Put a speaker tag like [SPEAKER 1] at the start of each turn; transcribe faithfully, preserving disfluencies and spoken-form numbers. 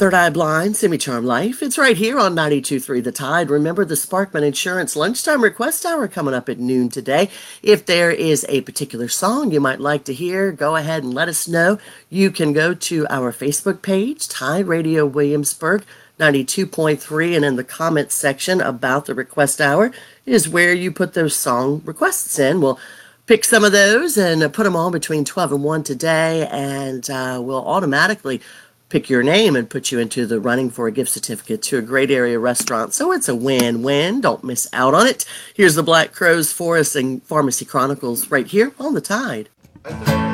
[SPEAKER 1] Third Eye Blind, Semi-Charmed Life. It's right here on ninety-two point three The Tide. Remember the Sparkman Insurance Lunchtime Request Hour coming up at noon today. If there is a particular song you might like to hear, go ahead and let us know. You can go to our Facebook page, Tide Radio Williamsburg ninety-two point three, and in the comments section about the Request Hour is where you put those song requests in. We'll pick some of those and uh, put them on between twelve and one today, and uh, we'll automatically pick your name and put you into the running for a gift certificate to a great area restaurant. So it's a win-win. Don't miss out on it. Here's the Black Crowes, Forest, and Pharmacy Chronicles right here on the Tide.